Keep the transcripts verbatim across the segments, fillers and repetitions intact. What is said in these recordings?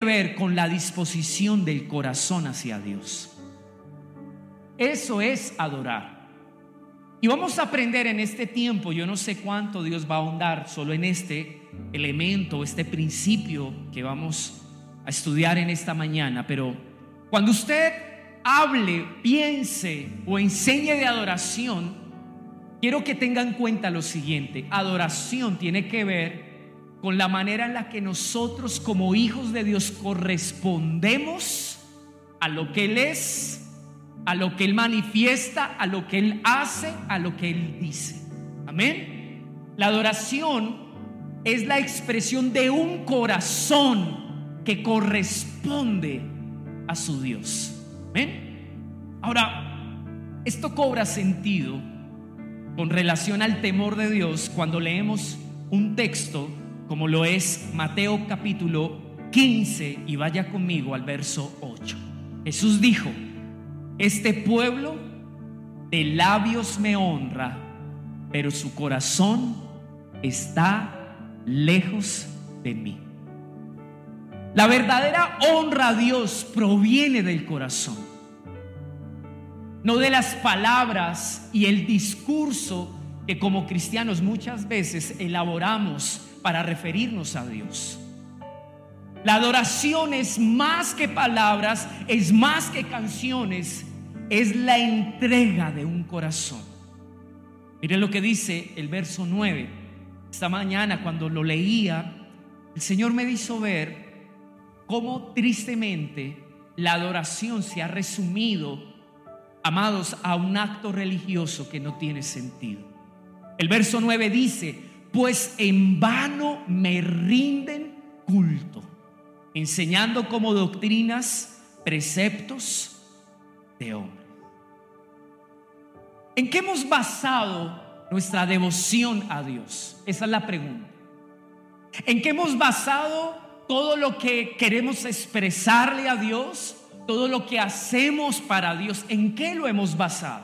ver con la disposición del corazón hacia Dios. Eso es adorar. Y vamos a aprender en este tiempo, yo no sé cuánto Dios va a ahondar solo en este elemento, este principio que vamos a estudiar en esta mañana, pero cuando usted hable, piense o enseñe de adoración, quiero que tenga en cuenta lo siguiente: adoración tiene que ver con la manera en la que nosotros como hijos de Dios correspondemos a lo que Él es, a lo que Él manifiesta, a lo que Él hace, a lo que Él dice. Amén. La adoración es la expresión de un corazón que corresponde a su Dios. Amén. Ahora, esto cobra sentido con relación al temor de Dios cuando leemos un texto como lo es Mateo capítulo quince, y vaya conmigo al verso ocho. Jesús dijo: este pueblo de labios me honra, pero su corazón está lejos de mí. La verdadera honra a Dios proviene del corazón, no de las palabras y el discurso que como cristianos muchas veces elaboramos para referirnos a Dios. La adoración es más que palabras, es más que canciones, es la entrega de un corazón. Miren lo que dice el verso nueve. Esta mañana cuando lo leía, el Señor me hizo ver cómo tristemente la adoración se ha resumido, amados, a un acto religioso que no tiene sentido. El verso nueve dice: pues en vano me rinden culto, enseñando como doctrinas preceptos de hombres. ¿En qué hemos basado nuestra devoción a Dios? Esa es la pregunta. ¿En qué hemos basado todo lo que queremos expresarle a Dios? Todo lo que hacemos para Dios, ¿en qué lo hemos basado?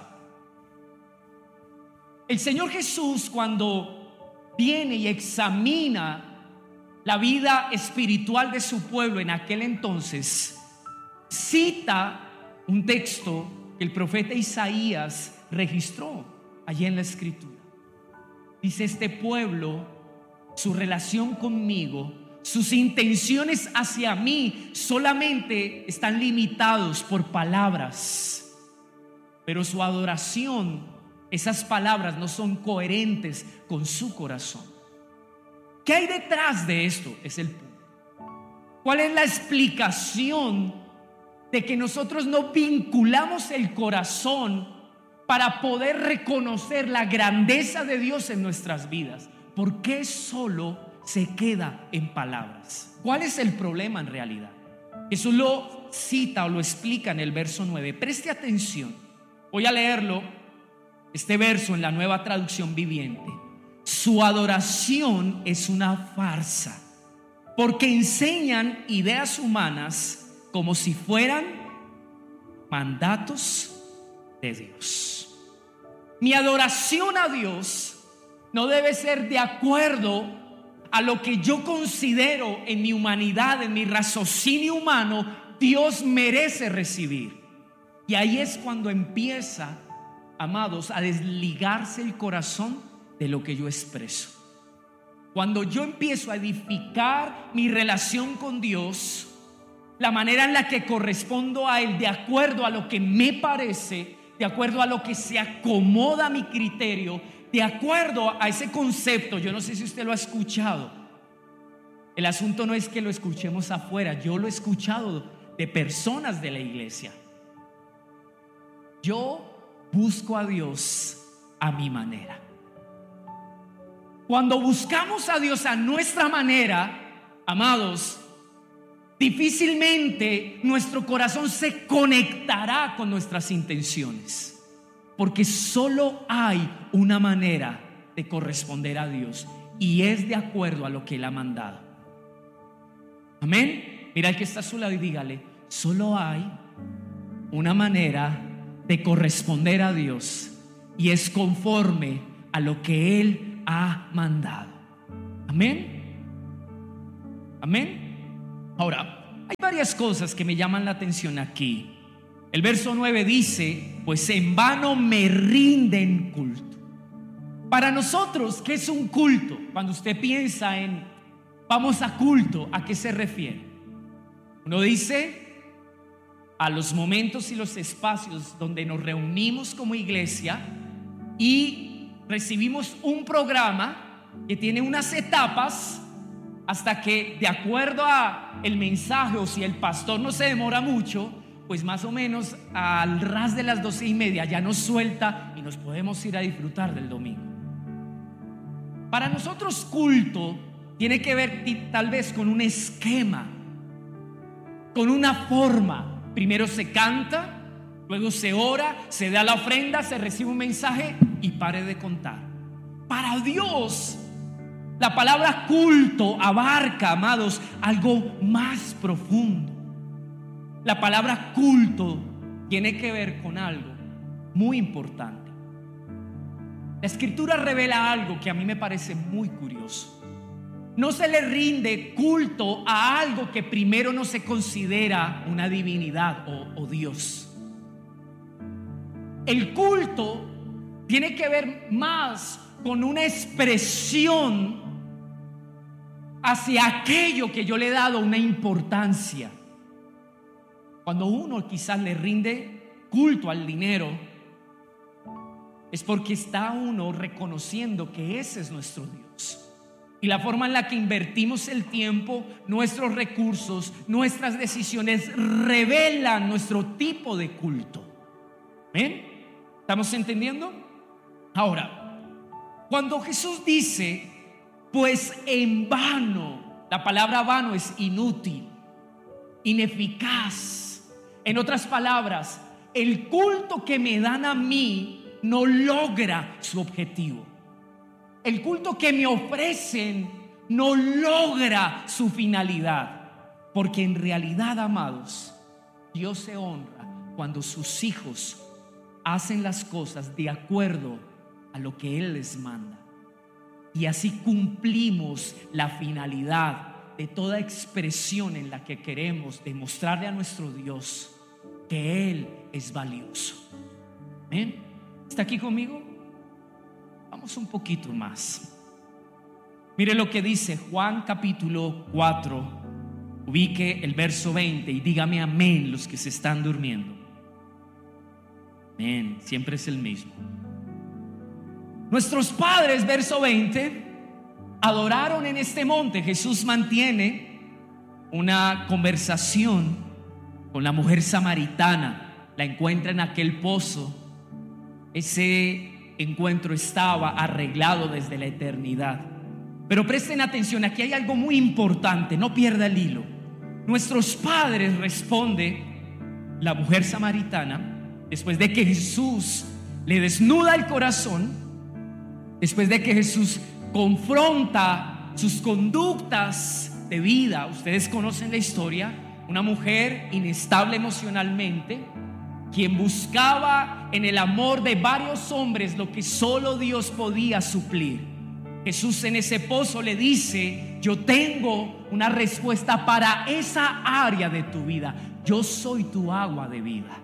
El Señor Jesús, cuando viene y examina la vida espiritual de su pueblo en aquel entonces, cita un texto que el profeta Isaías registró allí en la escritura. Dice: este pueblo, su relación conmigo, sus intenciones hacia mí solamente están limitados por palabras, pero su adoración, esas palabras no son coherentes con su corazón. ¿Qué hay detrás de esto? Es el punto. ¿Cuál es la explicación de que nosotros no vinculamos el corazón para poder reconocer la grandeza de Dios en nuestras vidas? ¿Por qué solo se queda en palabras? ¿Cuál es el problema en realidad? Jesús lo cita o lo explica en el verso nueve. Preste atención. Voy a leerlo, este verso, en la Nueva Traducción Viviente. Su adoración es una farsa, porque enseñan ideas humanas como si fueran mandatos de Dios. Mi adoración a Dios no debe ser de acuerdo a lo que yo considero en mi humanidad, en mi raciocinio humano, Dios merece recibir. Y ahí es cuando empieza, amados, a desligarse el corazón de lo que yo expreso. Cuando yo empiezo a edificar mi relación con Dios, la manera en la que correspondo a Él, de acuerdo a lo que me parece, de acuerdo a lo que se acomoda a mi criterio, de acuerdo a ese concepto. Yo no sé si usted lo ha escuchado. El asunto no es que lo escuchemos afuera, yo lo he escuchado de personas de la iglesia. Yo busco a Dios a mi manera. Cuando buscamos a Dios a nuestra manera, amados, difícilmente nuestro corazón se conectará con nuestras intenciones, porque solo hay una manera de corresponder a Dios, y es de acuerdo a lo que Él ha mandado. Amén. Mira al que está a su lado y dígale: solo hay una manera de corresponder a Dios, y es conforme a lo que Él ha mandado. Amén. Amén. Ahora, hay varias cosas que me llaman la atención aquí. El verso nueve dice: pues en vano me rinden culto. Para nosotros, ¿qué es un culto? Cuando usted piensa en vamos a culto, ¿a qué se refiere? Uno dice a los momentos y los espacios donde nos reunimos como iglesia y recibimos un programa que tiene unas etapas hasta que, de acuerdo a el mensaje, o si el pastor no se demora mucho, pues más o menos al ras de las doce y media ya nos suelta y nos podemos ir a disfrutar del domingo. Para nosotros culto tiene que ver tal vez con un esquema, con una forma. Primero se canta, luego se ora, se da la ofrenda, se recibe un mensaje y pare de contar. Para Dios, la palabra culto abarca, amados, algo más profundo. La palabra culto tiene que ver con algo muy importante. La Escritura revela algo que a mí me parece muy curioso. No se le rinde culto a algo que primero no se considera una divinidad o, o Dios. El culto tiene que ver más con una expresión hacia aquello que yo le he dado una importancia. Cuando uno quizás le rinde culto al dinero, es porque está uno reconociendo que ese es nuestro Dios. Y la forma en la que invertimos el tiempo, nuestros recursos, nuestras decisiones revelan nuestro tipo de culto. ¿Ven? ¿Estamos entendiendo? Ahora, cuando Jesús dice, pues en vano, la palabra vano es inútil, ineficaz. En otras palabras, el culto que me dan a mí no logra su objetivo. El culto que me ofrecen no logra su finalidad. Porque en realidad, amados, Dios se honra cuando sus hijos hacen las cosas de acuerdo a lo que Él les manda. Y así cumplimos la finalidad de toda expresión en la que queremos demostrarle a nuestro Dios que Él es valioso. ¿Amén? ¿Está aquí conmigo? Vamos un poquito más. Mire lo que dice Juan capítulo cuatro. Ubique el verso veinte y dígame amén los que se están durmiendo. Amén, siempre es el mismo. Nuestros padres, verso veinte, adoraron en este monte. Jesús mantiene una conversación con la mujer samaritana. La encuentra en aquel pozo. Ese encuentro estaba arreglado desde la eternidad. Pero presten atención, aquí hay algo muy importante, no pierda el hilo. Nuestros padres, responde la mujer samaritana, después de que Jesús le desnuda el corazón, después de que Jesús confronta sus conductas de vida. Ustedes conocen la historia, una mujer inestable emocionalmente, quien buscaba en el amor de varios hombres lo que solo Dios podía suplir. Jesús en ese pozo le dice: yo tengo una respuesta para esa área de tu vida. Yo soy tu agua de vida.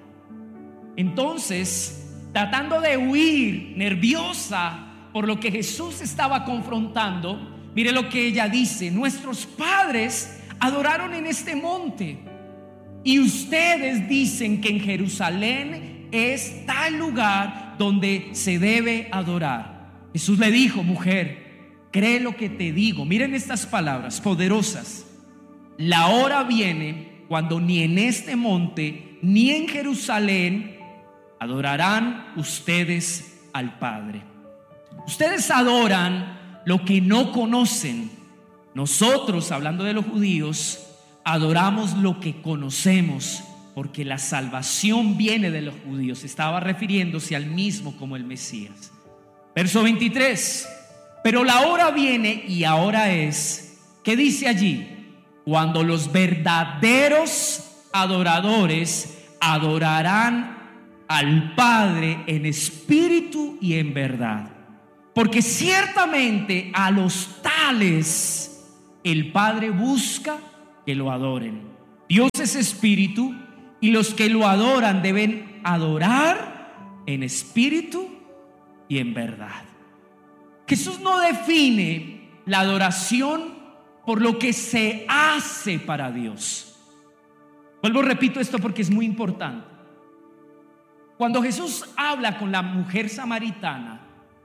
Entonces, tratando de huir, nerviosa por lo que Jesús estaba confrontando, mire lo que ella dice: nuestros padres adoraron en este monte, y ustedes dicen que en Jerusalén es tal lugar donde se debe adorar. Jesús le dijo: mujer, cree lo que te digo. Miren estas palabras poderosas: la hora viene cuando ni en este monte ni en Jerusalén adorarán ustedes al Padre. Ustedes adoran lo que no conocen. Nosotros, hablando de los judíos, adoramos lo que conocemos, porque la salvación viene de los judíos. Estaba refiriéndose al mismo como el Mesías. Verso veintitrés: pero la hora viene y ahora es, ¿qué dice allí? Cuando los verdaderos adoradores adorarán al Padre en espíritu y en verdad, porque ciertamente a los tales el Padre busca que lo adoren. Dios es espíritu y los que lo adoran deben adorar en espíritu y en verdad. Jesús no define la adoración por lo que se hace para Dios. Vuelvo, repito esto porque es muy importante. Cuando Jesús habla con la mujer samaritana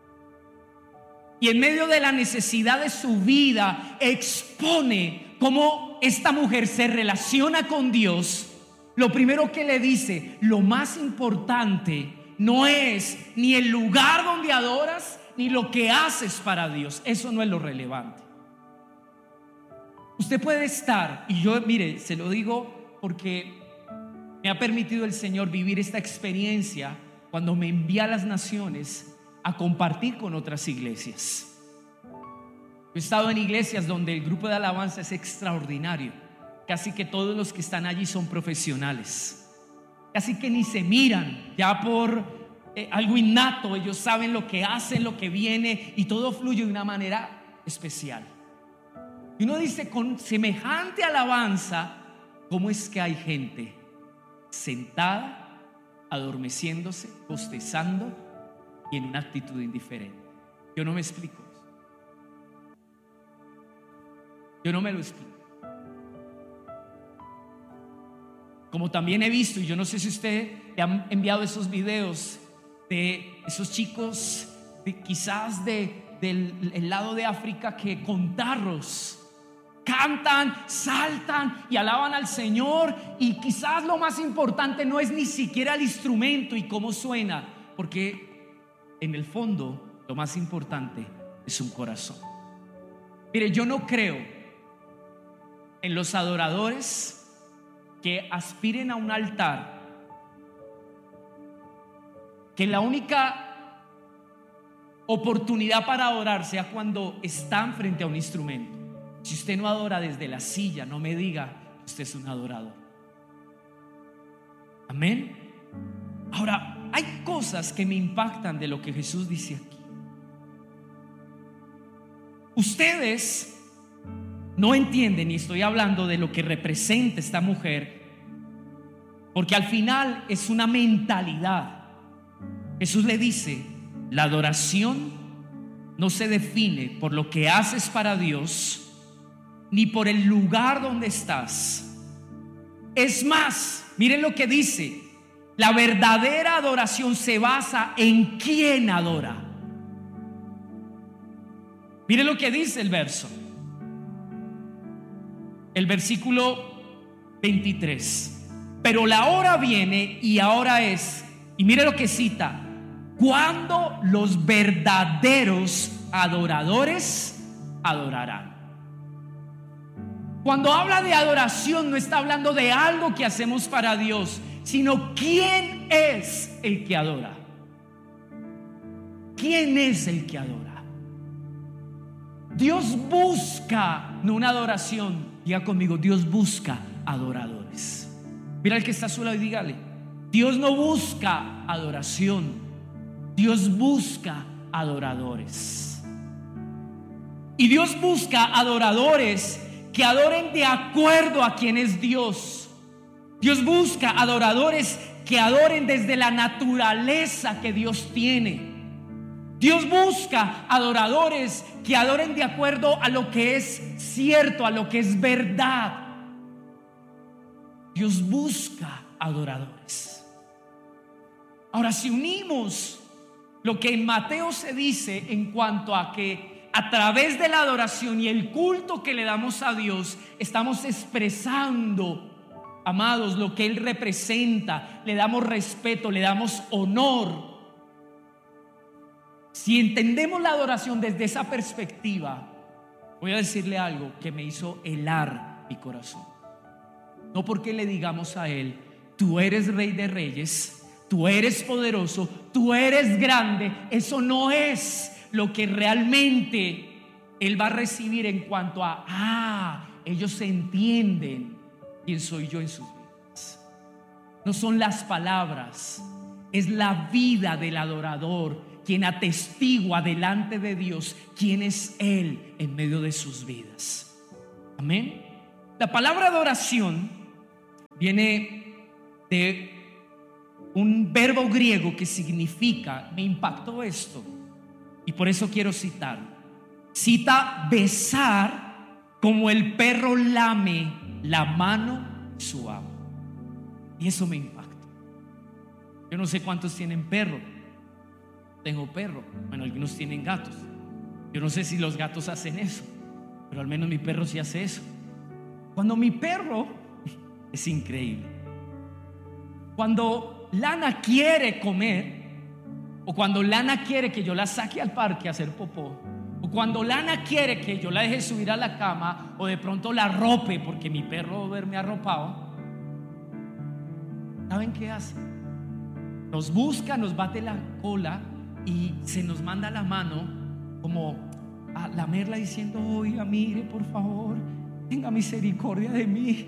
y en medio de la necesidad de su vida expone cómo esta mujer se relaciona con Dios, lo primero que le dice: lo más importante no es ni el lugar donde adoras ni lo que haces para Dios. Eso no es lo relevante. Usted puede estar, y yo, mire, se lo digo porque me ha permitido el Señor vivir esta experiencia cuando me envía a las naciones a compartir con otras iglesias. He estado en iglesias donde el grupo de alabanza es extraordinario. Casi que todos los que están allí son profesionales. Casi que ni se miran, ya por eh, algo innato. Ellos saben lo que hacen, lo que viene, y todo fluye de una manera especial. Y uno dice, con semejante alabanza, ¿cómo es que hay gente sentada, adormeciéndose, bostezando y en una actitud indiferente? Yo no me explico eso. Yo no me lo explico. Como también he visto, y yo no sé si usted le han enviado esos videos de esos chicos de, quizás de, del el lado de África, que con tarros cantan, saltan y alaban al Señor, y quizás lo más importante no es ni siquiera el instrumento y cómo suena, porque en el fondo lo más importante es un corazón. Mire, yo no creo en los adoradores que aspiren a un altar, que la única oportunidad para adorar sea cuando están frente a un instrumento. Si usted no adora desde la silla, no me diga que usted es un adorador. Amén. Ahora, hay cosas que me impactan de lo que Jesús dice aquí. Ustedes no entienden, y estoy hablando de lo que representa esta mujer, porque al final es una mentalidad. Jesús le dice: la adoración no se define por lo que haces para Dios, ni por el lugar donde estás. Es más, miren lo que dice: la verdadera adoración se basa en quién adora. Miren lo que dice el verso, el versículo veintitrés. Pero la hora viene y ahora es, y mire lo que cita, cuando los verdaderos adoradores adorarán. Cuando habla de adoración, no está hablando de algo que hacemos para Dios, sino quién es el que adora. ¿Quién es el que adora? Dios busca, no una adoración. Diga conmigo: Dios busca adoradores. Mira al que está a su lado y dígale: Dios no busca adoración, Dios busca adoradores. Y Dios busca adoradores que adoren de acuerdo a quién es Dios. Dios busca adoradores que adoren desde la naturaleza que Dios tiene. Dios busca adoradores que adoren de acuerdo a lo que es cierto, a lo que es verdad. Dios busca adoradores. Ahora, si unimos lo que en Mateo se dice en cuanto a que a través de la adoración y el culto que le damos a Dios, estamos expresando, amados, lo que Él representa, le damos respeto, le damos honor. Si entendemos la adoración desde esa perspectiva, voy a decirle algo que me hizo helar mi corazón. No porque le digamos a Él: tú eres Rey de Reyes, tú eres poderoso, tú eres grande. Eso no es lo que realmente Él va a recibir en cuanto a, ah, ellos entienden quién soy yo en sus vidas. No son las palabras, es la vida del adorador quien atestigua delante de Dios quién es Él en medio de sus vidas. Amén. La palabra adoración Viene de un verbo griego que significa, me impactó esto y por eso quiero citar. Cita besar como el perro lame la mano de su amo. Y eso me impactó. Yo no sé cuántos tienen perro. Tengo perro. Bueno, algunos tienen gatos. Yo no sé si los gatos hacen eso, pero al menos mi perro sí hace eso. Cuando mi perro, es increíble, cuando Lana quiere comer, o cuando Lana quiere que yo la saque al parque a hacer popó, o cuando Lana quiere que yo la deje subir a la cama, o de pronto la arrope porque mi perro duerme arropado, ¿saben qué hace? Nos busca, nos bate la cola y se nos manda la mano como a lamerla diciendo: oiga, mire, por favor, tenga misericordia de mí.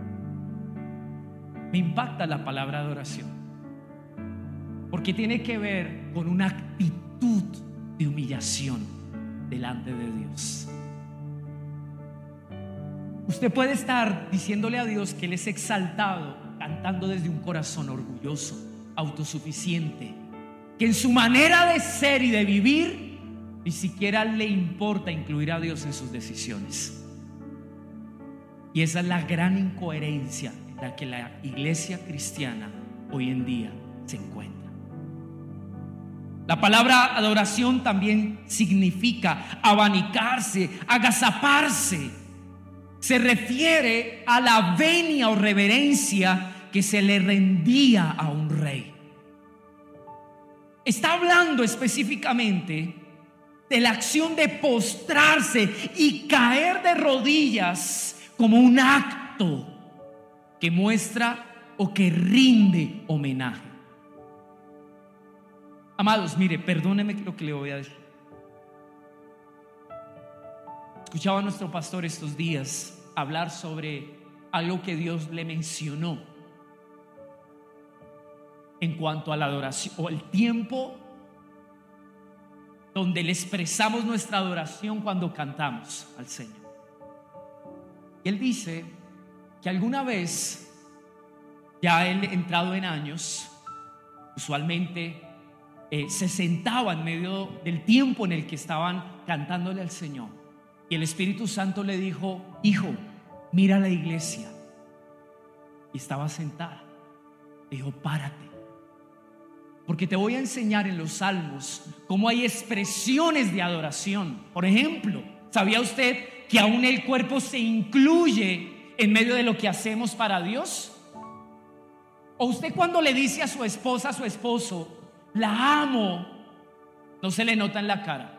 Me impacta la palabra de oración, porque tiene que ver con una actitud de humillación delante de Dios. Usted puede estar diciéndole a Dios que Él es exaltado, cantando desde un corazón orgulloso, autosuficiente, que en su manera de ser y de vivir ni siquiera le importa incluir a Dios en sus decisiones. Y esa es la gran incoherencia en la que la iglesia cristiana hoy en día se encuentra. La palabra adoración también significa abanicarse, agazaparse. Se refiere a la venia o reverencia que se le rendía a un rey. Está hablando específicamente de la acción de postrarse y caer de rodillas como un acto que muestra o que rinde homenaje. Amados, mire, perdóneme lo que le voy a decir. Escuchaba a nuestro pastor estos días hablar sobre algo que Dios le mencionó en cuanto a la adoración, o el tiempo donde le expresamos nuestra adoración cuando cantamos al Señor. Y él dice que alguna vez, ya él entrado en años, usualmente eh, se sentaba en medio del tiempo en el que estaban cantándole al Señor, y el Espíritu Santo le dijo: hijo, mira la iglesia. Y estaba sentada. Le dijo: párate, porque te voy a enseñar en los salmos cómo hay expresiones de adoración. Por ejemplo, ¿sabía usted que aún el cuerpo se incluye en medio de lo que hacemos para Dios? O usted, cuando le dice a su esposa, a su esposo, la amo, no se le nota en la cara.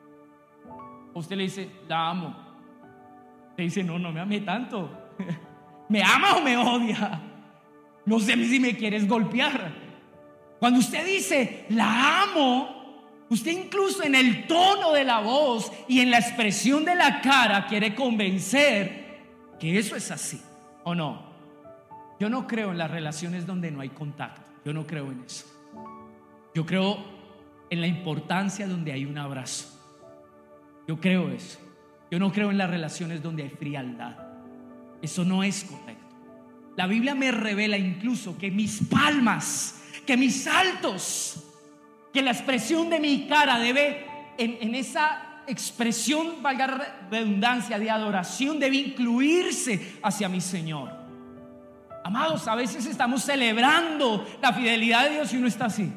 O usted le dice, la amo. Le dice, no, no me ame tanto. ¿Me ama o me odia? No sé si me quieres golpear. Cuando usted dice, la amo, usted incluso en el tono de la voz y en la expresión de la cara quiere convencer que eso es así, ¿o no? Yo no creo en las relaciones donde no hay contacto. Yo no creo en eso. Yo creo en la importancia donde hay un abrazo. Yo creo eso. Yo no creo en las relaciones donde hay frialdad. Eso no es correcto. La Biblia me revela incluso que mis palmas, que mis saltos, que la expresión de mi cara debe, en, en esa expresión, valga la redundancia, de adoración, debe incluirse hacia mi Señor. Amados, a veces estamos celebrando la fidelidad de Dios y uno está así.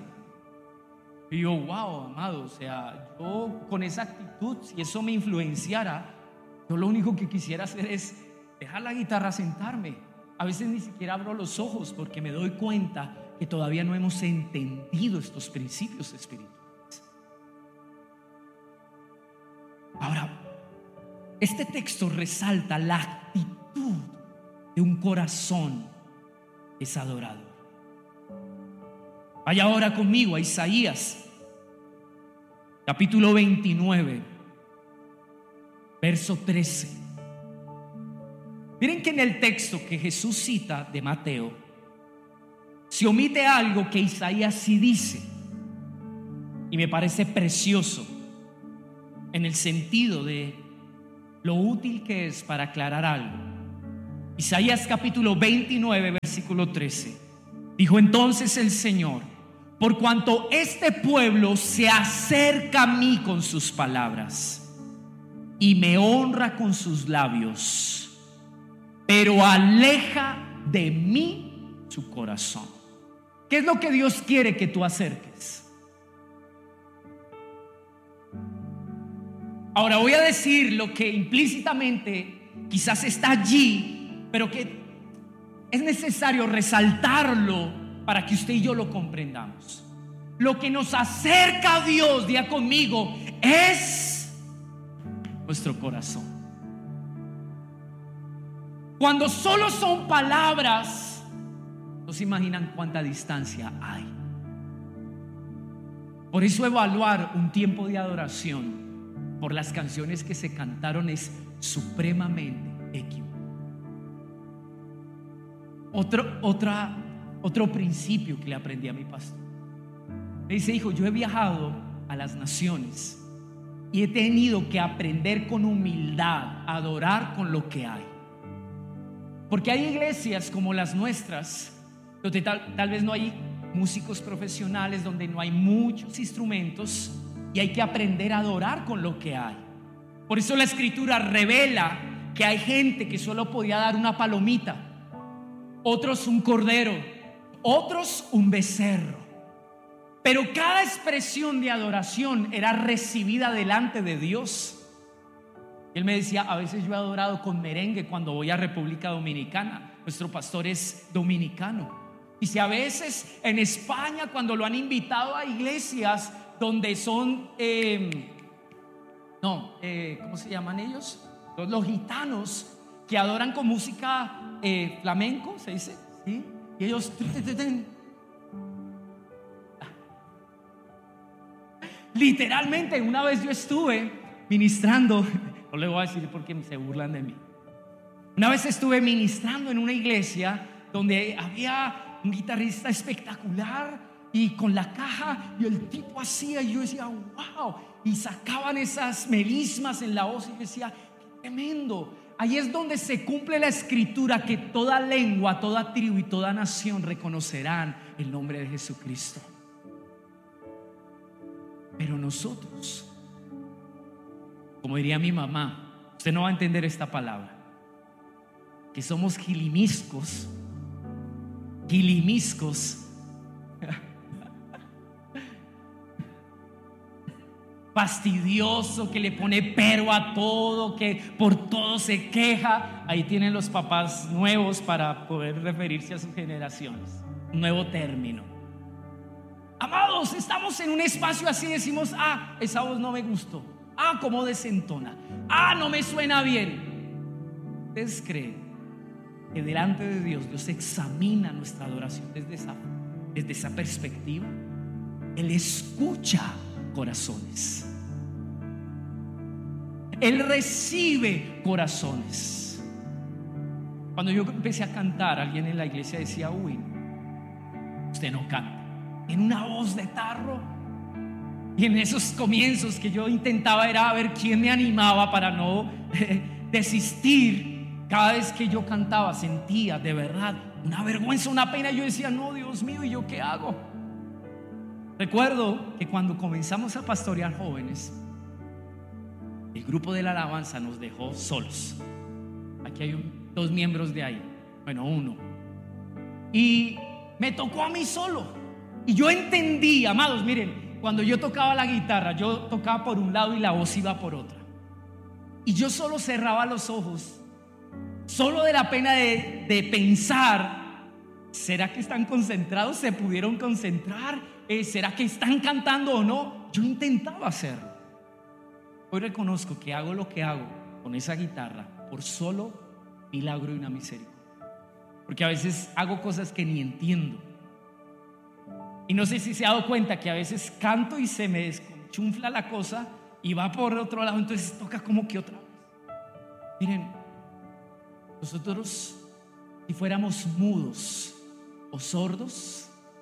Y yo, wow, amado, o sea, yo con esa actitud, si eso me influenciara, yo lo único que quisiera hacer es dejar la guitarra, sentarme. A veces ni siquiera abro los ojos porque me doy cuenta que todavía no hemos entendido estos principios espirituales. Ahora, este texto resalta la actitud de un corazón que es adorador. Vaya ahora conmigo a Isaías, capítulo veintinueve, verso trece. Miren que en el texto que Jesús cita de Mateo se omite algo que Isaías sí dice, y me parece precioso en el sentido de lo útil que es para aclarar algo. Isaías capítulo veintinueve, versículo trece. Dijo entonces el Señor: por cuanto este pueblo se acerca a mí con sus palabras y me honra con sus labios, pero aleja de mí su corazón. ¿Qué es lo que Dios quiere que tú acerques? Ahora voy a decir lo que implícitamente quizás está allí, pero que es necesario resaltarlo para que usted y yo lo comprendamos. Lo que nos acerca a Dios, diga conmigo, es nuestro corazón. Cuando solo son palabras, no se imaginan cuánta distancia hay. Por eso evaluar un tiempo de adoración por las canciones que se cantaron es supremamente equivocado. Otro, otra, otro principio que le aprendí a mi pastor. Me dice: hijo, yo he viajado a las naciones y he tenido que aprender con humildad a adorar con lo que hay. Porque hay iglesias como las nuestras, donde tal, tal vez no hay músicos profesionales, donde no hay muchos instrumentos, y hay que aprender a adorar con lo que hay. Por eso la escritura revela que hay gente que solo podía dar una palomita, otros un cordero, otros un becerro, pero cada expresión de adoración era recibida delante de Dios. Él me decía: a veces yo he adorado con merengue cuando voy a República Dominicana. Nuestro pastor es dominicano. Y si a veces en España, cuando lo han invitado a iglesias donde son eh, no, eh, ¿cómo se llaman ellos? Los, los gitanos, que adoran con música eh, flamenco, se dice, ¿sí? Y ellos literalmente, una vez yo estuve ministrando, no le voy a decir porque se burlan de mí. Una vez estuve ministrando en una iglesia donde había un guitarrista espectacular y con la caja, y el tipo hacía, y yo decía: wow, y sacaban esas melismas en la voz, y yo decía: qué tremendo. Ahí es donde se cumple la escritura, que toda lengua, toda tribu y toda nación reconocerán el nombre de Jesucristo. Pero nosotros, como diría mi mamá, usted no va a entender esta palabra, que somos gilimiscos, gilimiscos, fastidioso, que le pone pero a todo, que por todo se queja. Ahí tienen los papás nuevos para poder referirse a sus generaciones. Un nuevo término. Amados, estamos en un espacio así, decimos: ah, esa voz no me gustó, ah, cómo desentona, ah, no me suena bien. ¿Ustedes creen que delante de Dios, Dios examina nuestra adoración desde esa, desde esa perspectiva? Él escucha corazones, Él recibe corazones. Cuando yo empecé a cantar, alguien en la iglesia decía: uy, usted no canta, en una voz de tarro. Y en esos comienzos que yo intentaba era ver quién me animaba para no eh, desistir. Cada vez que yo cantaba sentía de verdad una vergüenza, una pena. Yo decía: no, Dios mío, ¿y yo qué hago? Recuerdo que cuando comenzamos a pastorear jóvenes, el grupo de la alabanza nos dejó solos. Aquí hay un, dos miembros de ahí, bueno, uno. Y me tocó a mí solo. Y yo entendí, amados, miren, cuando yo tocaba la guitarra, yo tocaba por un lado y la voz iba por otra. Y yo solo cerraba los ojos, solo de la pena de, de pensar: ¿será que están concentrados? ¿Se pudieron concentrar? Eh, ¿Será que están cantando o no? Yo intentaba hacerlo. Hoy reconozco que hago lo que hago con esa guitarra por solo milagro y una misericordia. Porque a veces hago cosas que ni entiendo. Y no sé si se ha dado cuenta que a veces canto y se me desconchunfla la cosa y va por otro lado, entonces toca como que otra vez. Miren, nosotros, si fuéramos mudos o sordos,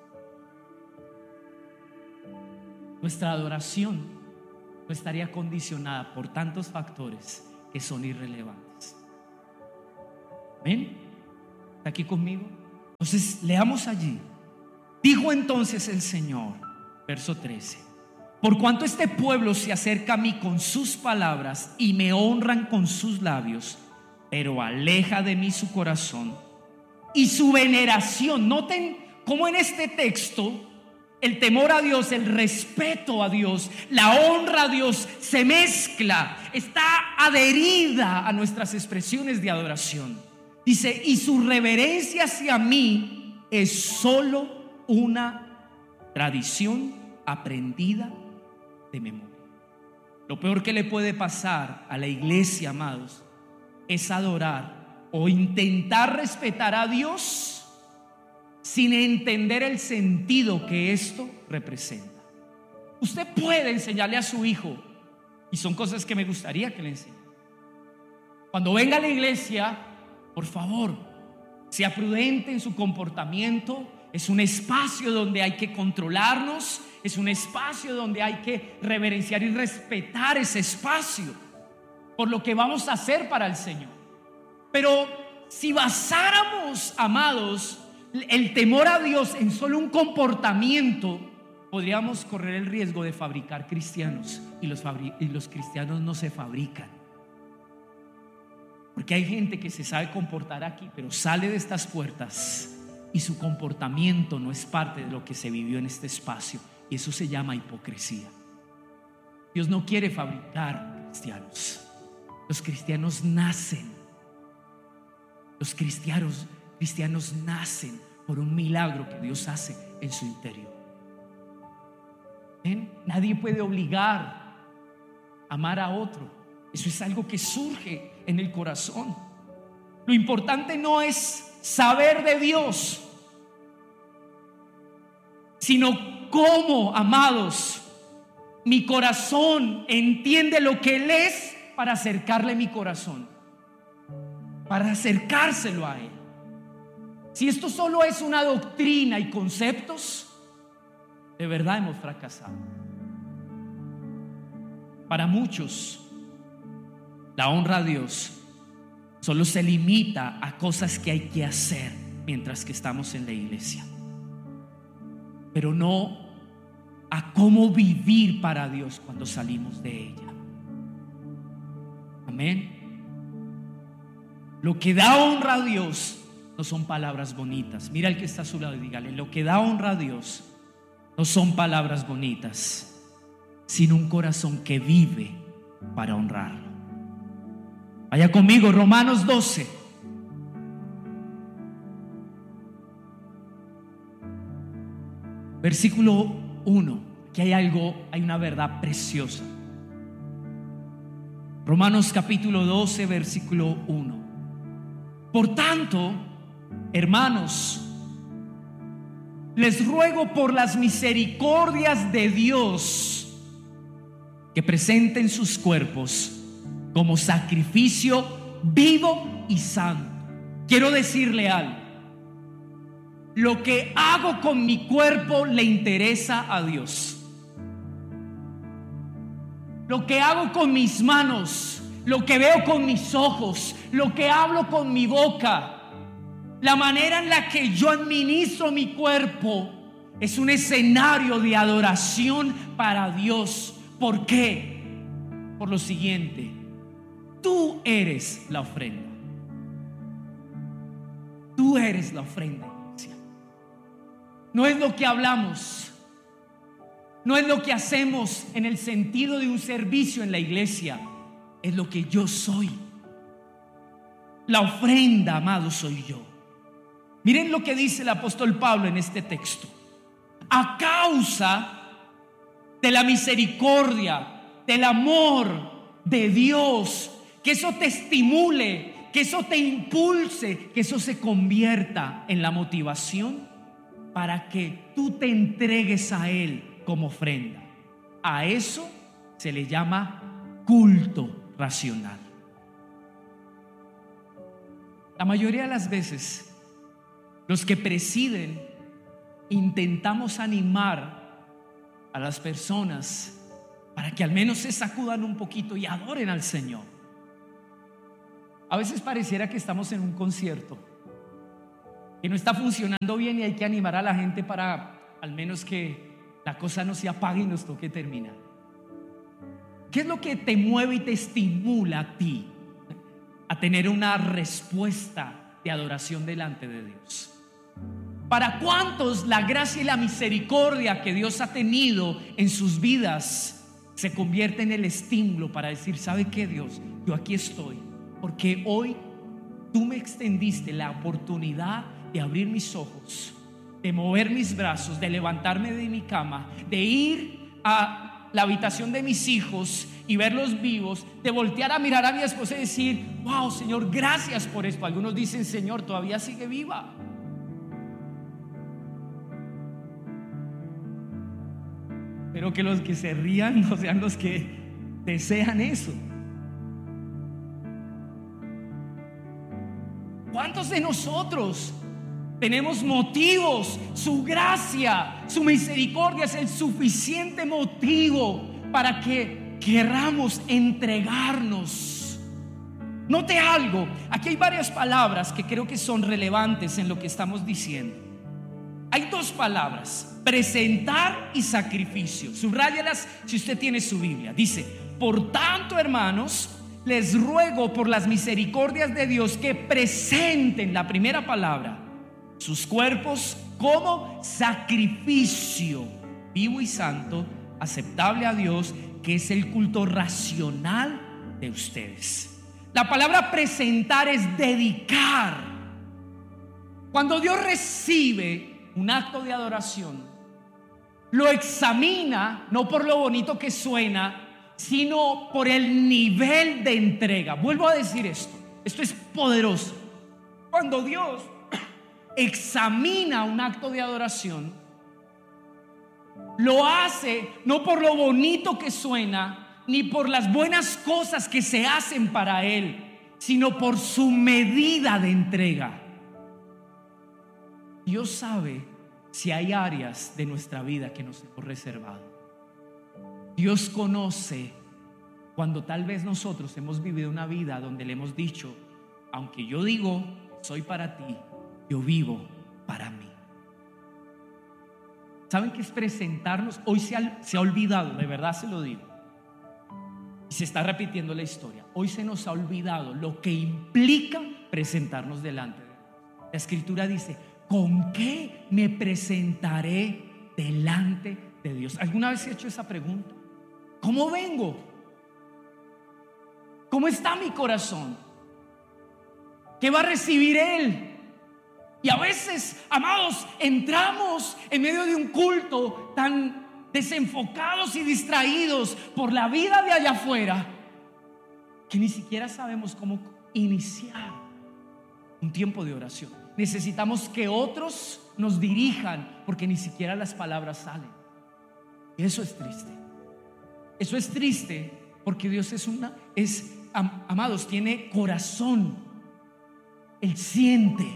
nuestra adoración no estaría condicionada por tantos factores que son irrelevantes. ¿Ven? ¿Está aquí conmigo? Entonces leamos allí. Dijo entonces el Señor, verso trece: por cuanto este pueblo se acerca a mí con sus palabras y me honran con sus labios, pero aleja de mí su corazón y su veneración. Noten cómo en este texto el temor a Dios, el respeto a Dios, la honra a Dios se mezcla, está adherida a nuestras expresiones de adoración. Dice: y su reverencia hacia mí es solo una tradición aprendida de memoria. Lo peor que le puede pasar a la iglesia, amados, es adorar o intentar respetar a Dios sin entender el sentido que esto representa. Usted puede enseñarle a su hijo, y son cosas que me gustaría que le enseñe. Cuando venga a la iglesia, por favor, sea prudente en su comportamiento. Es un espacio donde hay que controlarnos, es un espacio donde hay que reverenciar y respetar ese espacio por lo que vamos a hacer para el Señor. Pero si basáramos, amados, el temor a Dios en solo un comportamiento, podríamos correr el riesgo de fabricar cristianos, y los, fabri- y los cristianos no se fabrican. Porque hay gente que se sabe comportar aquí, pero sale de estas puertas y su comportamiento no es parte de lo que se vivió en este espacio, y eso se llama hipocresía. Dios no quiere fabricar cristianos. Los cristianos nacen. Los cristianos, cristianos nacen por un milagro que Dios hace en su interior. ¿Ven? Nadie puede obligar a amar a otro. Eso es algo que surge en el corazón. Lo importante no es saber de Dios, sino cómo, amados, mi corazón entiende lo que Él es para acercarle mi corazón, para acercárselo a Él. Si esto solo es una doctrina y conceptos, de verdad hemos fracasado. Para muchos, la honra a Dios solo se limita a cosas que hay que hacer mientras que estamos en la iglesia, pero no a cómo vivir para Dios cuando salimos de ella. Amén. Lo que da honra a Dios no son palabras bonitas. Mira al que está a su lado y dígale: lo que da honra a Dios no son palabras bonitas, sino un corazón que vive para honrarlo. Vaya conmigo, Romanos doce. Versículo uno. Aquí hay algo, hay una verdad preciosa. Romanos capítulo doce, versículo uno. Por tanto, hermanos, les ruego por las misericordias de Dios que presenten sus cuerpos como sacrificio vivo y santo. Quiero decirle algo: lo que hago con mi cuerpo le interesa a Dios. Lo que hago con mis manos, lo que veo con mis ojos, lo que hablo con mi boca, la manera en la que yo administro mi cuerpo es un escenario de adoración para Dios. ¿Por qué? Por lo siguiente: tú eres la ofrenda. Tú eres la ofrenda, iglesia. No es lo que hablamos, no es lo que hacemos en el sentido de un servicio en la iglesia, es lo que yo soy. La ofrenda, amado, soy yo. Miren lo que dice el apóstol Pablo en este texto: a causa de la misericordia, del amor de Dios, que eso te estimule, que eso te impulse, que eso se convierta en la motivación para que tú te entregues a Él como ofrenda. A eso se le llama culto racional. La mayoría de las veces, los que presiden intentamos animar a las personas para que al menos se sacudan un poquito y adoren al Señor. A veces pareciera que estamos en un concierto que no está funcionando bien y hay que animar a la gente para al menos que la cosa no se apague y nos toque terminar. ¿Qué es lo que te mueve y te estimula a ti a tener una respuesta de adoración delante de Dios? ¿Para cuántos la gracia y la misericordia que Dios ha tenido en sus vidas se convierte en el estímulo para decir: ¿sabe qué, Dios? Yo aquí estoy porque hoy tú me extendiste la oportunidad de abrir mis ojos, de mover mis brazos, de levantarme de mi cama, de ir a la habitación de mis hijos y verlos vivos, de voltear a mirar a mi esposa y decir: wow, Señor, gracias por esto. Algunos dicen: Señor, todavía sigue viva. Pero que los que se rían no sean los que desean eso. ¿Cuántos de nosotros tenemos motivos? Su gracia, su misericordia es el suficiente motivo para que queramos entregarnos. Note algo, aquí hay varias palabras que creo que son relevantes en lo que estamos diciendo. Hay dos palabras: presentar y sacrificio. Subráyalas si usted tiene su Biblia. Dice: por tanto, hermanos, les ruego por las misericordias de Dios que presenten, la primera palabra, sus cuerpos como sacrificio vivo y santo, aceptable a Dios, que es el culto racional de ustedes. La palabra presentar es dedicar. Cuando Dios recibe un acto de adoración, lo examina no por lo bonito que suena, sino por el nivel de entrega. Vuelvo a decir esto, esto es poderoso. Cuando Dios examina un acto de adoración, lo hace no por lo bonito que suena, ni por las buenas cosas que se hacen para Él, sino por su medida de entrega. Dios sabe si hay áreas de nuestra vida que nos hemos reservado. Dios conoce cuando tal vez nosotros hemos vivido una vida donde le hemos dicho: aunque yo digo soy para ti, yo vivo para mí. ¿Saben qué es presentarnos? Hoy se ha, se ha olvidado, de verdad se lo digo, y se está repitiendo la historia. Hoy se nos ha olvidado lo que implica presentarnos delante de Dios. La Escritura dice: ¿con qué me presentaré delante de Dios? ¿Alguna vez he hecho esa pregunta? ¿Cómo vengo? ¿Cómo está mi corazón? ¿Qué va a recibir Él? Y a veces, amados, entramos en medio de un culto tan desenfocados y distraídos por la vida de allá afuera que ni siquiera sabemos cómo iniciar un tiempo de oración. Necesitamos que otros nos dirijan, porque ni siquiera las palabras salen. Y eso es triste. Eso es triste porque Dios es una, es, am, amados, tiene corazón. Él siente.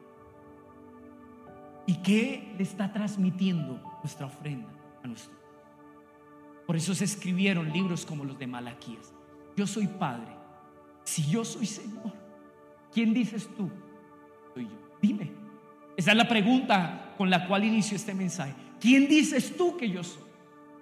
¿Y qué le está transmitiendo nuestra ofrenda a nuestro? Por eso se escribieron libros como los de Malaquías. Yo soy Padre. Si yo soy Señor, ¿quién dices tú? Soy yo. Dime. Esa es la pregunta con la cual inicio este mensaje. ¿Quién dices tú que yo soy?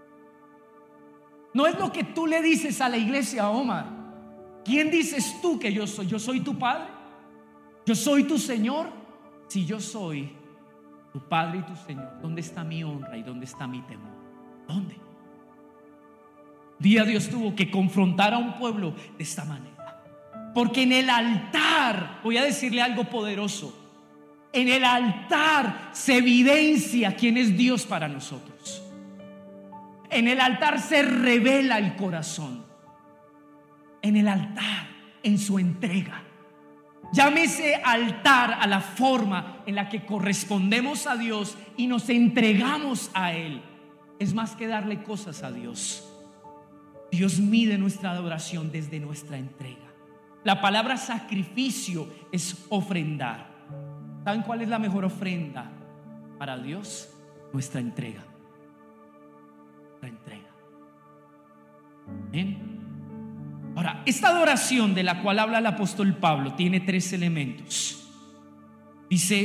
No es lo que tú le dices a la iglesia, Omar. ¿Quién dices tú que yo soy? ¿Yo soy tu Padre? ¿Yo soy tu Señor? Si yo soy tu Padre y tu Señor, ¿dónde está mi honra y dónde está mi temor? ¿Dónde? Un día Dios tuvo que confrontar a un pueblo de esta manera, porque en el altar, voy a decirle algo poderoso, en el altar se evidencia quién es Dios para nosotros. En el altar se revela el corazón. En el altar, en su entrega. Llámese altar a la forma en la que correspondemos a Dios y nos entregamos a Él. Es más que darle cosas a Dios. Dios mide nuestra adoración desde nuestra entrega. La palabra sacrificio es ofrendar. ¿Saben cuál es la mejor ofrenda para Dios? Nuestra entrega. Nuestra entrega. ¿Amén? Ahora, esta adoración de la cual habla el apóstol Pablo tiene tres elementos. Dice,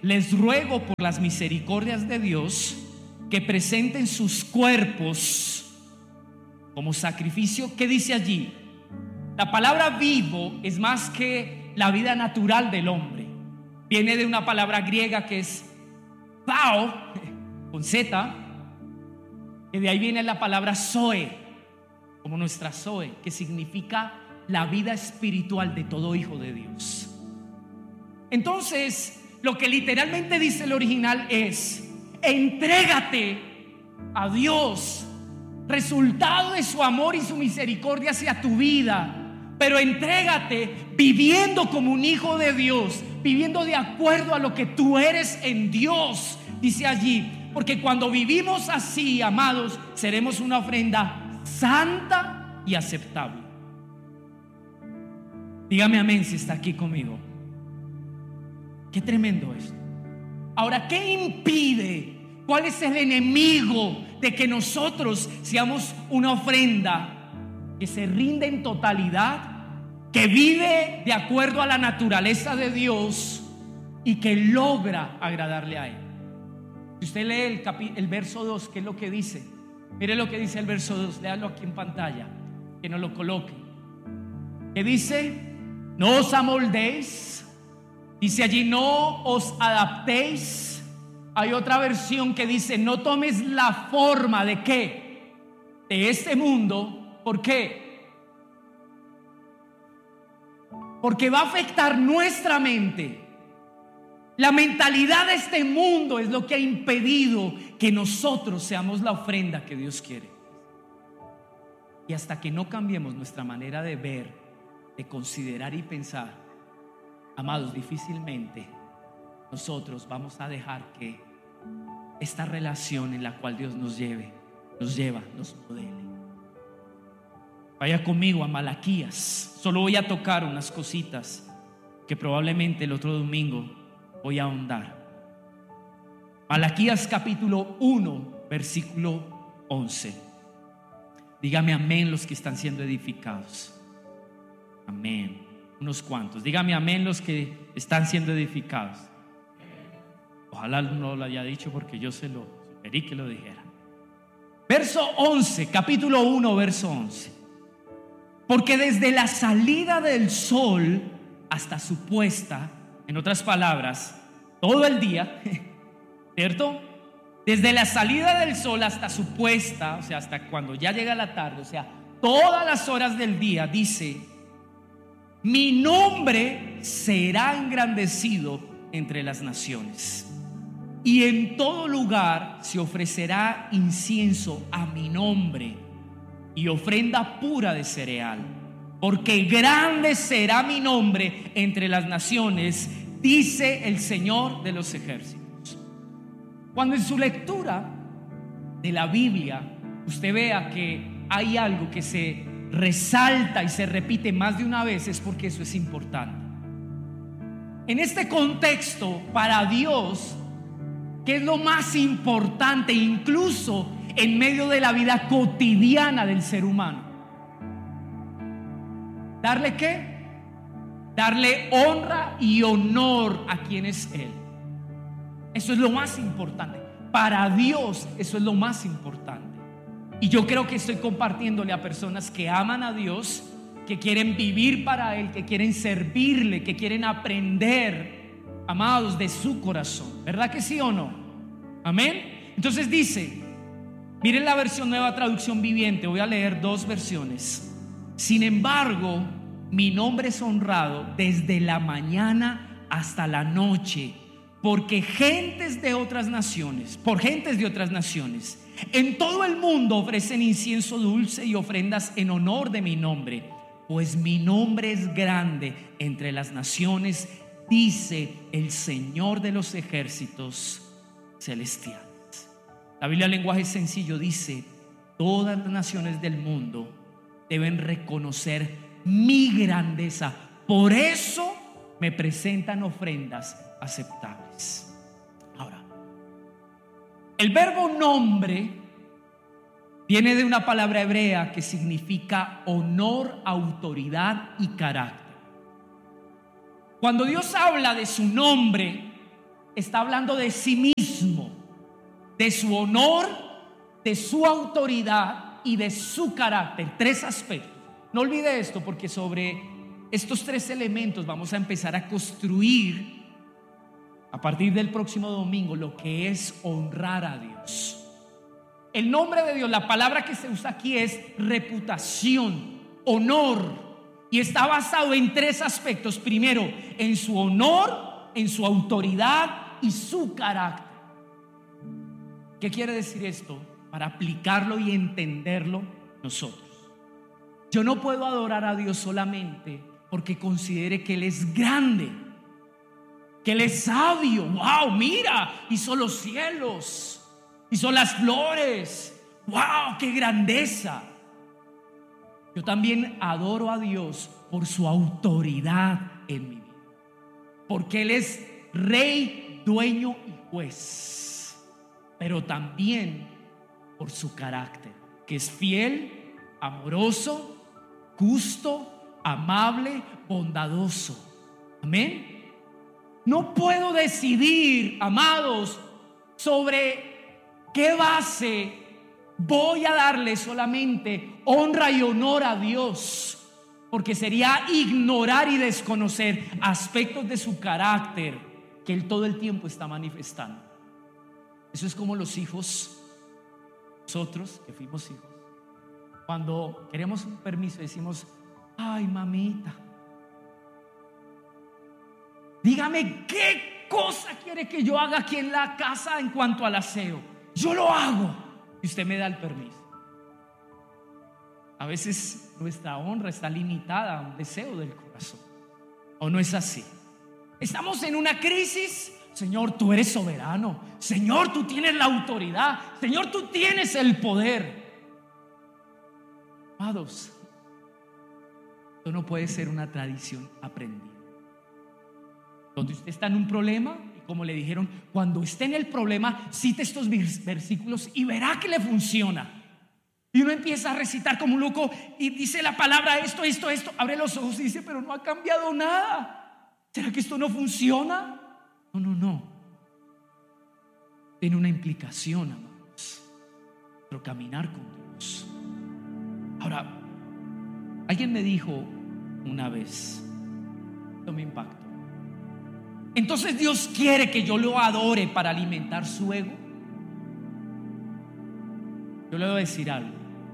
les ruego por las misericordias de Dios que presenten sus cuerpos como sacrificio. ¿Qué dice allí? La palabra vivo es más que la vida natural del hombre. Viene de una palabra griega que es pao, con Z, que de ahí viene la palabra zoe, como nuestra zoe, que significa la vida espiritual de todo hijo de Dios. Entonces, lo que literalmente dice el original es: entrégate a Dios, resultado de su amor y su misericordia hacia tu vida. Pero entrégate viviendo como un hijo de Dios, viviendo de acuerdo a lo que tú eres en Dios, dice allí. Porque cuando vivimos así, amados, seremos una ofrenda santa y aceptable. Dígame amén si está aquí conmigo. Qué tremendo esto. Ahora, ¿qué impide? ¿Cuál es el enemigo de que nosotros seamos una ofrenda que se rinde en totalidad, que vive de acuerdo a la naturaleza de Dios y que logra agradarle a Él? Si usted lee el, capi- el verso dos, ¿qué es lo que dice? Mire lo que dice el verso dos, léalo aquí en pantalla, que no lo coloque. ¿Qué dice? No os amoldéis. Dice allí, no os adaptéis. Hay otra versión que dice, no tomes la forma de qué, de este mundo. ¿Por qué? Porque va a afectar nuestra mente. La mentalidad de este mundo es lo que ha impedido que nosotros seamos la ofrenda que Dios quiere. Y hasta que no cambiemos nuestra manera de ver, de considerar y pensar, amados, difícilmente nosotros vamos a dejar que esta relación en la cual Dios nos lleve, nos lleva, nos modele. Vaya conmigo a Malaquías. Solo voy a tocar unas cositas que probablemente el otro domingo voy a ahondar. Malaquías capítulo uno, versículo once. Dígame amén los que están siendo edificados. Amén. Unos cuantos. Dígame amén los que están siendo edificados. Ojalá no lo haya dicho porque yo se lo sugerí que lo dijera. Verso once, capítulo uno, verso once. Porque desde la salida del sol hasta su puesta, en otras palabras, todo el día, ¿cierto? Desde la salida del sol hasta su puesta, o sea, hasta cuando ya llega la tarde, o sea, todas las horas del día, dice: mi nombre será engrandecido entre las naciones, y en todo lugar se ofrecerá incienso a mi nombre y ofrenda pura de cereal, porque grande será mi nombre entre las naciones, dice el Señor de los ejércitos. Cuando en su lectura de la Biblia usted vea que hay algo que se resalta y se repite más de una vez, es porque eso es importante. En este contexto, para Dios, ¿qué es lo más importante incluso en medio de la vida cotidiana del ser humano? ¿Darle qué? Darle honra y honor a quien es Él. Eso es lo más importante. Para Dios eso es lo más importante. Y yo creo que estoy compartiéndole a personas que aman a Dios, que quieren vivir para Él, que quieren servirle, que quieren aprender, amados, de su corazón. ¿Verdad que sí o no? Amén. Entonces dice, miren la versión Nueva Traducción Viviente. Voy a leer dos versiones. Sin embargo, mi nombre es honrado desde la mañana hasta la noche, porque gentes de otras naciones, por gentes de otras naciones, en todo el mundo ofrecen incienso dulce y ofrendas en honor de mi nombre, pues mi nombre es grande entre las naciones, dice el Señor de los ejércitos celestiales. La Biblia, lenguaje sencillo, dice: todas las naciones del mundo deben reconocer mi grandeza, por eso me presentan ofrendas aceptables. Ahora, el verbo nombre viene de una palabra hebrea que significa honor, autoridad y carácter. Cuando Dios habla de su nombre, está hablando de sí mismo, de su honor, de su autoridad y de su carácter. Tres aspectos. No olvide esto, porque sobre estos tres elementos vamos a empezar a construir a partir del próximo domingo lo que es honrar a Dios. El nombre de Dios, la palabra que se usa aquí es reputación, honor, y está basado en tres aspectos. Primero, en su honor, en su autoridad y su carácter. ¿Qué quiere decir esto? Para aplicarlo y entenderlo nosotros. Yo no puedo adorar a Dios solamente porque considere que Él es grande, que Él es sabio. ¡Wow! Mira, hizo los cielos, hizo las flores. ¡Wow! ¡Qué grandeza! Yo también adoro a Dios por su autoridad en mi vida, porque Él es rey, dueño y juez, pero también por su carácter, que es fiel, amoroso, justo, amable, bondadoso. Amén. No puedo decidir, amados, sobre qué base voy a darle solamente honra y honor a Dios, porque sería ignorar y desconocer aspectos de su carácter que Él todo el tiempo está manifestando. Eso es como los hijos, nosotros que fuimos hijos, cuando queremos un permiso decimos: ay, mamita, dígame qué cosa quiere que yo haga aquí en la casa en cuanto al aseo. Yo lo hago y usted me da el permiso. A veces nuestra honra está limitada a un deseo del corazón, ¿o no es así? Estamos en una crisis. Señor, tú eres soberano. Señor, tú tienes la autoridad. Señor, tú tienes el poder. Amados, esto no puede ser una tradición aprendida, donde usted está en un problema y, como le dijeron, cuando esté en el problema, cite estos versículos y verá que le funciona. Y uno empieza a recitar como un loco y dice la palabra esto, esto, esto. Abre los ojos y dice: pero no ha cambiado nada. ¿Será que esto no funciona? No, no, no. Tiene una implicación, amados, nuestro caminar con Dios. Ahora, alguien me dijo una vez, esto me impactó: entonces Dios quiere que yo lo adore para alimentar su ego. Yo le voy a decir algo: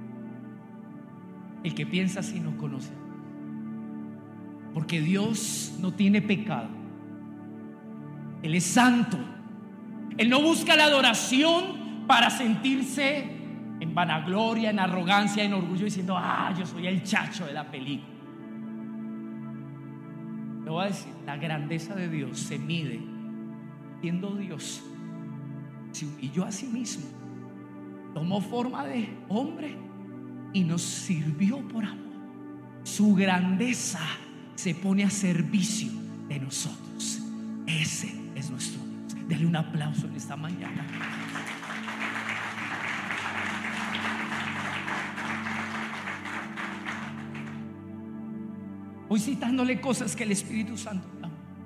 el que piensa así no conoce a Dios, porque Dios no tiene pecado. Él es santo. Él no busca la adoración para sentirse en vanagloria, en arrogancia, en orgullo, diciendo: ah, yo soy el chacho de la película. Le voy a decir, la grandeza de Dios se mide siendo Dios. Se humilló a sí mismo, tomó forma de hombre y nos sirvió por amor. Su grandeza se pone a servicio de nosotros. Ese es nuestro Dios. Dale un aplauso en esta mañana. Voy citándole cosas que el Espíritu Santo da.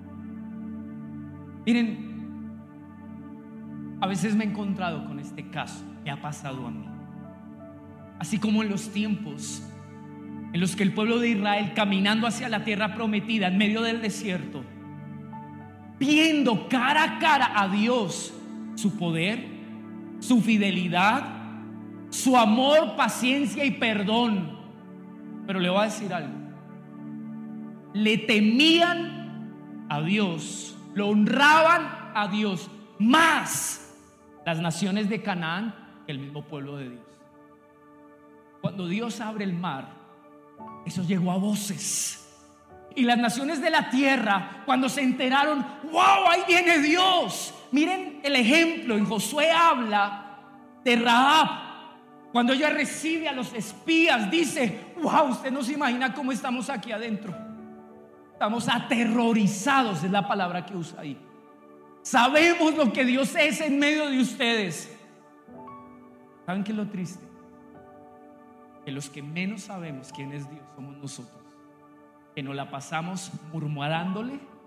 Miren, a veces me he encontrado con este caso, me ha pasado a mí. Así como en los tiempos en los que el pueblo de Israel, caminando hacia la tierra prometida en medio del desierto, viendo cara a cara a Dios, su poder, su fidelidad, su amor, paciencia y perdón. Pero le voy a decir algo: le temían a Dios, lo honraban a Dios más las naciones de Canaán que el mismo pueblo de Dios. Cuando Dios abre el mar, eso llegó a voces. Y las naciones de la tierra, cuando se enteraron: wow, ahí viene Dios. Miren el ejemplo, en Josué habla de Rahab. Cuando ella recibe a los espías, dice: wow, usted no se imagina cómo estamos aquí adentro. Estamos aterrorizados, es la palabra que usa ahí. Sabemos lo que Dios es en medio de ustedes. ¿Saben qué es lo triste? Que los que menos sabemos quién es Dios somos nosotros, que nos la pasamos murmurándole,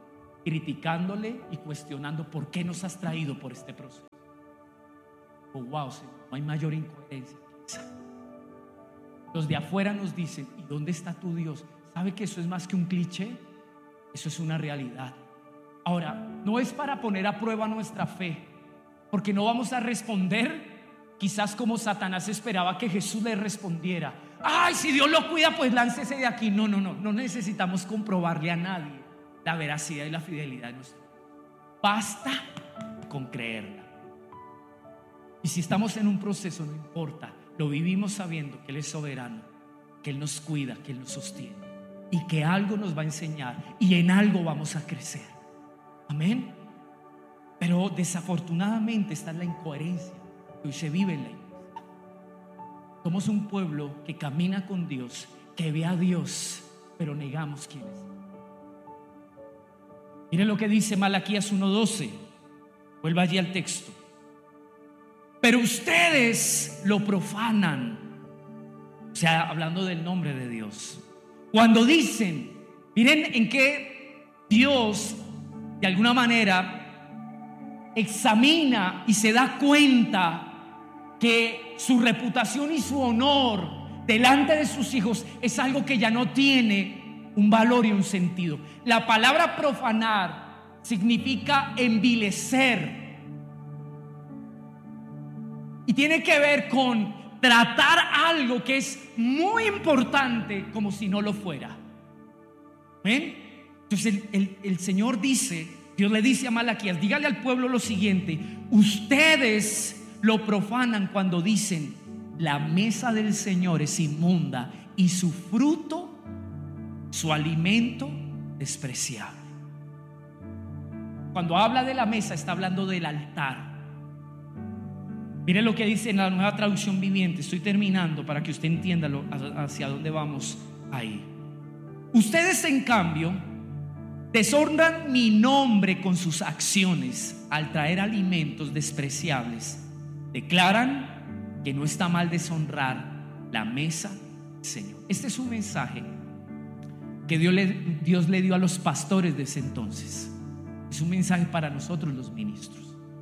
criticándole y cuestionando por qué nos has traído por este proceso. Oh, wow, Señor, no hay mayor incoherencia que esa. Los de afuera nos dicen: ¿y dónde está tu Dios? ¿Sabe que eso es más que un cliché? Eso es una realidad. Ahora, no es para poner a prueba nuestra fe, porque no vamos a responder quizás como Satanás esperaba que Jesús le respondiera: ay, si Dios lo cuida, pues láncese de aquí. No, no, no, no necesitamos comprobarle a nadie la veracidad y la fidelidad de nuestro Dios. Basta con creerla. Y si estamos en un proceso, no importa, lo vivimos sabiendo que Él es soberano, que Él nos cuida, que Él nos sostiene y que algo nos va a enseñar y en algo vamos a crecer. Amén. Pero desafortunadamente está en la incoherencia que hoy se vive en la iglesia. Somos un pueblo que camina con Dios, que ve a Dios, pero negamos quién es. Miren lo que dice Malaquías uno doce. Vuelva allí al texto. Pero ustedes lo profanan, o sea, hablando del nombre de Dios, cuando dicen, miren en qué Dios de alguna manera examina y se da cuenta que su reputación y su honor delante de sus hijos es algo que ya no tiene un valor y un sentido. La palabra profanar significa envilecer y tiene que ver con tratar algo que es muy importante como si no lo fuera. ¿Ven? Entonces el, el, el Señor dice, Dios le dice a Malaquías: dígale al pueblo lo siguiente: ustedes lo profanan cuando dicen, la mesa del Señor es inmunda y su fruto, su alimento, despreciable. Cuando habla de la mesa, está hablando del altar. Miren lo que dice en la Nueva Traducción Viviente. Estoy terminando para que usted entienda lo, hacia dónde vamos a ir. Ustedes, en cambio, deshonran mi nombre con sus acciones al traer alimentos despreciables. Declaran que no está mal deshonrar la mesa del Señor. Este es un mensaje que Dios le, Dios le dio a los pastores de ese entonces. Es un mensaje para nosotros los ministros.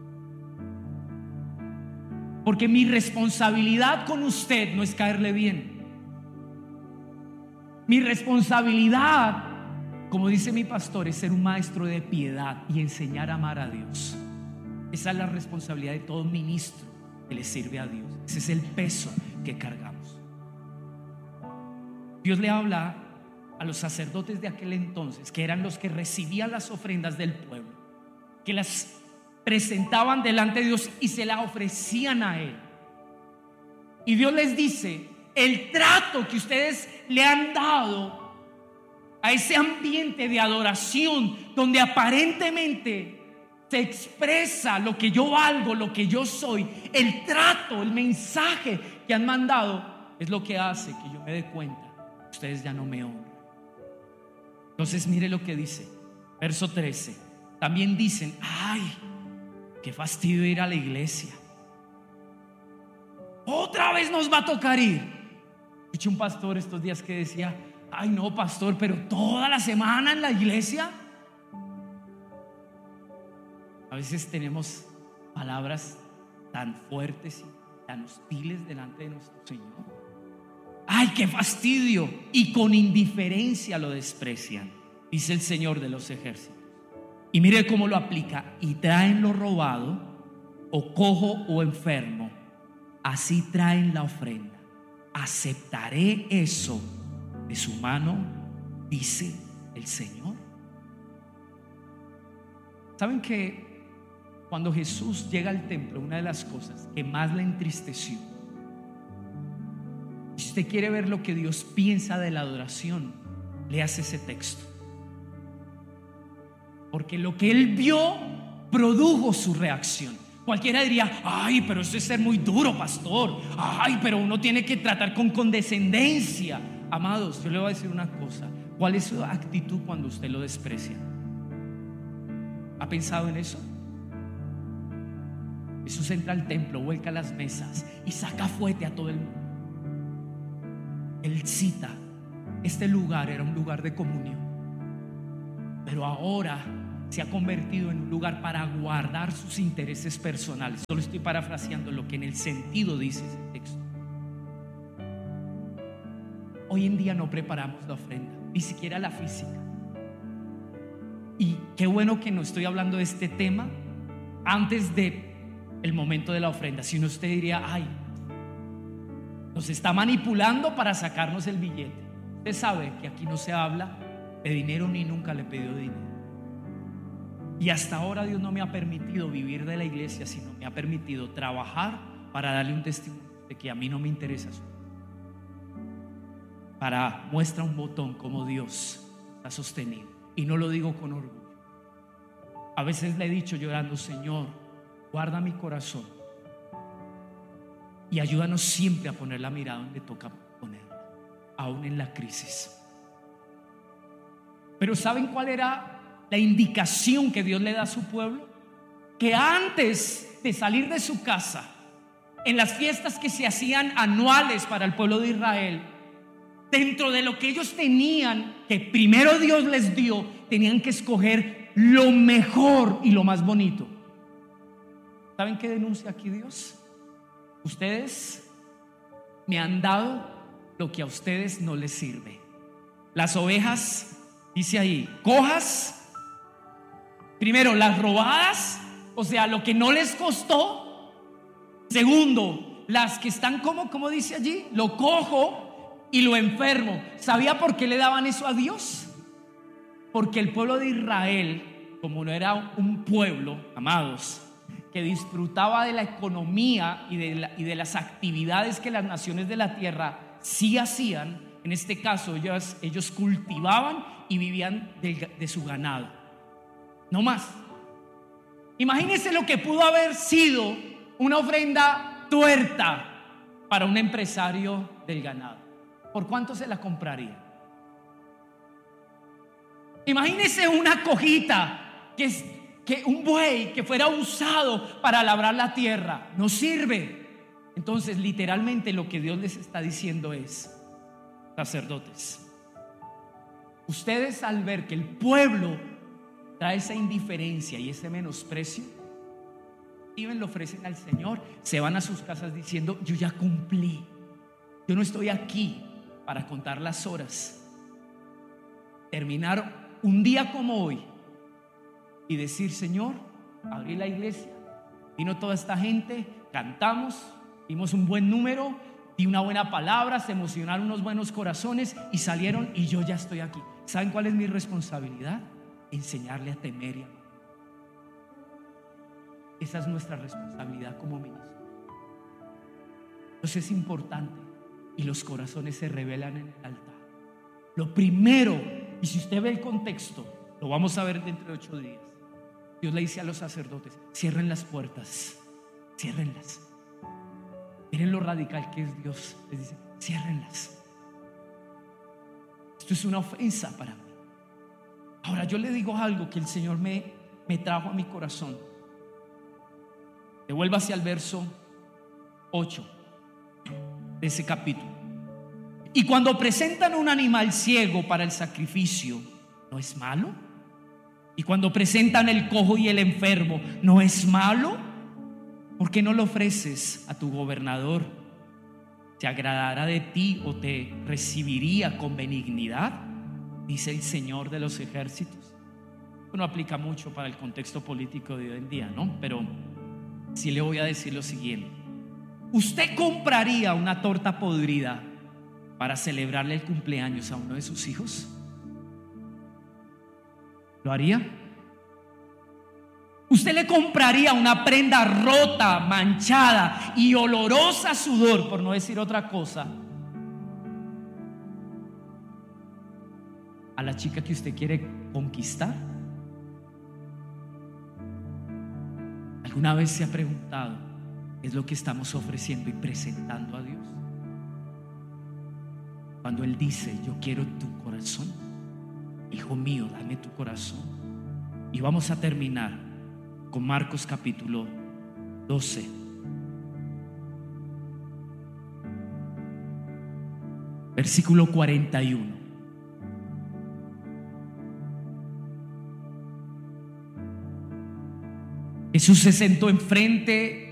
Porque mi responsabilidad con usted no es caerle bien. Mi responsabilidad, como dice mi pastor, es ser un maestro de piedad y enseñar a amar a Dios. Esa es la responsabilidad de todo ministro que le sirve a Dios. Ese es el peso que cargamos. Dios le habla a los sacerdotes de aquel entonces, que eran los que recibían las ofrendas del pueblo, que las presentaban delante de Dios y se la ofrecían a Él. Y Dios les dice: el trato que ustedes le han dado a ese ambiente de adoración donde aparentemente se expresa lo que yo valgo, lo que yo soy, el trato, el mensaje que han mandado es lo que hace que yo me dé cuenta: ustedes ya no me honran. Entonces mire lo que dice verso trece. También dicen: ay, qué fastidio ir a la iglesia. Otra vez nos va a tocar ir. Escuché un pastor estos días que decía: ay, no, pastor, pero toda la semana en la iglesia. A veces tenemos palabras tan fuertes y tan hostiles delante de nuestro Señor. Ay, qué fastidio. Y con indiferencia lo desprecian, dice el Señor de los ejércitos. Y mire cómo lo aplica: y traen lo robado, o cojo o enfermo, así traen la ofrenda. ¿Aceptaré eso de su mano?, dice el Señor. ¿Saben que cuando Jesús llega al templo, una de las cosas que más le entristeció, si usted quiere ver lo que Dios piensa de la adoración, léase ese texto? Porque lo que él vio produjo su reacción. Cualquiera diría: ay, pero eso es ser muy duro, pastor. Ay, pero uno tiene que tratar con condescendencia. Amados, yo le voy a decir una cosa: ¿cuál es su actitud cuando usted lo desprecia? ¿Ha pensado en eso? Jesús entra al templo, vuelca las mesas y saca fuete a todo el mundo. Él cita: este lugar era un lugar de comunión, pero ahora se ha convertido en un lugar para guardar sus intereses personales. Solo estoy parafraseando lo que en el sentido dice ese texto. Hoy en día no preparamos la ofrenda, ni siquiera la física. Y qué bueno que no estoy hablando de este tema antes de el momento de la ofrenda. Si no, usted diría: ay, nos está manipulando para sacarnos el billete. Usted sabe que aquí no se habla de dinero, ni nunca le pidió dinero. Y hasta ahora Dios no me ha permitido vivir de la iglesia, sino me ha permitido trabajar para darle un testimonio de que a mí no me interesa eso. Para muestra un botón como Dios está sostenido. Y no lo digo con orgullo. A veces le he dicho llorando: Señor, guarda mi corazón y ayúdanos siempre a poner la mirada donde toca ponerla, aún en la crisis. Pero ¿saben cuál era la indicación que Dios le da a su pueblo? Que antes de salir de su casa, en las fiestas que se hacían anuales para el pueblo de Israel, dentro de lo que ellos tenían, que primero Dios les dio, tenían que escoger lo mejor y lo más bonito. ¿Saben qué denuncia aquí Dios? Ustedes me han dado lo que a ustedes no les sirve. Las ovejas, dice ahí, cojas, primero las robadas, o sea, lo que no les costó. Segundo, las que están como, como dice allí, lo cojo y lo enfermo. ¿Sabía por qué le daban eso a Dios? Porque el pueblo de Israel, como no era un pueblo, amados, que disfrutaba de la economía y de, la, y de las actividades que las naciones de la tierra sí hacían, en este caso ellos, ellos cultivaban y vivían de, de su ganado. No más. Imagínense lo que pudo haber sido una ofrenda tuerta para un empresario del ganado. ¿Por cuánto se la compraría? Imagínense una cojita que es que un buey que fuera usado para labrar la tierra. No sirve. Entonces, literalmente lo que Dios les está diciendo es: sacerdotes, ustedes, al ver que el pueblo trae esa indiferencia y ese menosprecio, y lo ofrecen al Señor, se van a sus casas diciendo: yo ya cumplí, yo no estoy aquí para contar las horas. Terminar un día como hoy y decir: Señor, abrí la iglesia, vino toda esta gente, cantamos, dimos un buen número, di una buena palabra, se emocionaron unos buenos corazones y salieron, y yo ya estoy aquí. ¿Saben cuál es mi responsabilidad? Enseñarle a temer y a amar. Esa es nuestra responsabilidad como ministros. Entonces es importante, y los corazones se revelan en el altar. Lo primero, y si usted ve el contexto, lo vamos a ver dentro de ocho días. Dios le dice a los sacerdotes: cierren las puertas, ciérrenlas. Miren lo radical que es Dios. Les dice: ciérrenlas. Esto es una ofensa para mí. Ahora yo le digo algo que el Señor me, me trajo a mi corazón. Devuelva hacia el verso ocho de ese capítulo. Y cuando presentan un animal ciego para el sacrificio, ¿no es malo? Y cuando presentan el cojo y el enfermo, ¿no es malo? ¿Por qué no lo ofreces a tu gobernador? ¿Te agradará de ti o te recibiría con benignidad? Dice el Señor de los ejércitos. Esto no aplica mucho para el contexto político de hoy en día, ¿no? Pero sí le voy a decir lo siguiente: ¿usted compraría una torta podrida para celebrarle el cumpleaños a uno de sus hijos? ¿Lo haría? ¿Usted le compraría una prenda rota, manchada y olorosa a sudor, por no decir otra cosa, a la chica que usted quiere conquistar? ¿Alguna vez se ha preguntado qué es lo que estamos ofreciendo y presentando a Dios? Cuando Él dice: yo quiero tu corazón, hijo mío, dame tu corazón. Y vamos a terminar con Marcos capítulo doce, versículo cuarenta y uno. Jesús se sentó enfrente